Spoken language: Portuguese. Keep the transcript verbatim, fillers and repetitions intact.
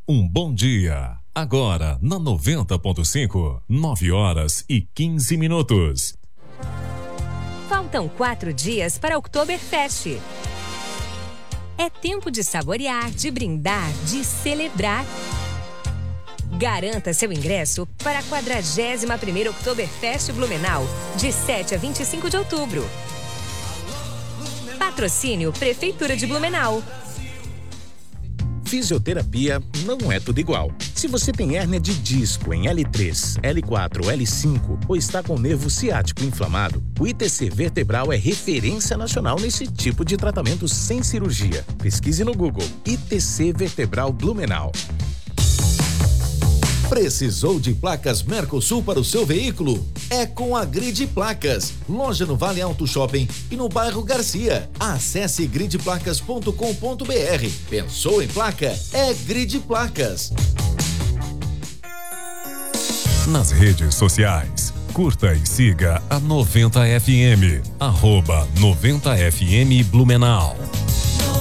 Um bom dia. Agora, na noventa ponto cinco, nove horas e quinze minutos. Faltam quatro dias para o Oktoberfest. É tempo de saborear, de brindar, de celebrar. Garanta seu ingresso para a quadragésima primeira Oktoberfest Blumenau, de sete a vinte e cinco de outubro. Patrocínio Prefeitura de Blumenau. Fisioterapia não é tudo igual. Se você tem hérnia de disco em L três, L quatro, L cinco ou está com o nervo ciático inflamado, o I T C Vertebral é referência nacional nesse tipo de tratamento sem cirurgia. Pesquise no Google I T C Vertebral Blumenau. Precisou de placas Mercosul para o seu veículo? É com a Grid Placas, loja no Vale Alto Shopping e no bairro Garcia. Acesse grid placas ponto com ponto br. Pensou em placa? É Grid Placas. Nas redes sociais, curta e siga a noventa F M, arroba noventa F M Blumenau.